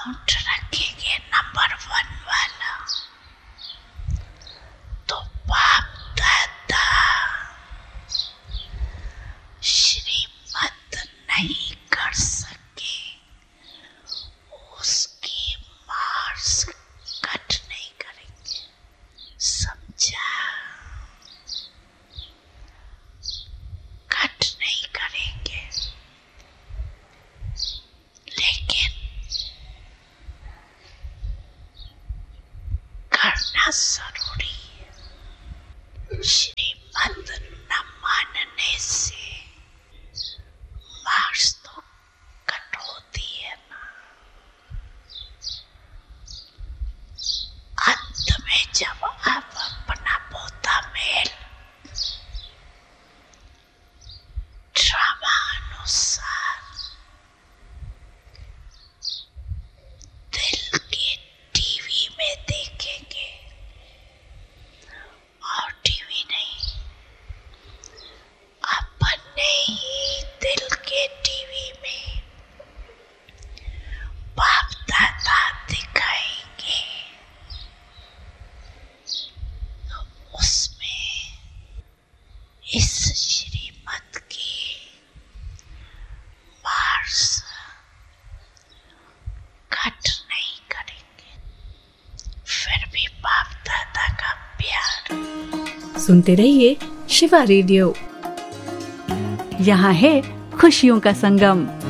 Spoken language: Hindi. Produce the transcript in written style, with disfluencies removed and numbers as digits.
काउंट रखेंगे नंबर 1 वाला, तो बाप दादा श्रीमत नहीं कर सके, उसकी मार्क्स कट नहीं करेंगे, समझा? कट नहीं करेंगे, लेकिन करना जरूरी है। श्रीमत न मानने से मार्क्स तो कट होती है ना। अंत में जब आप अपना पोता मेल ड्रामा अनुसार दिल के टीवी में देखेंगे, और टीवी नहीं, अपने ही दिल के टीवी में बाप दादा दिखाएंगे, उसमें इस श्रीमत की मार्क्स कट नहीं करेंगे, फिर भी बाप दादा का प्यार। सुनते रहिए शिवा रेडियो, यहाँ है खुशियों का संगम।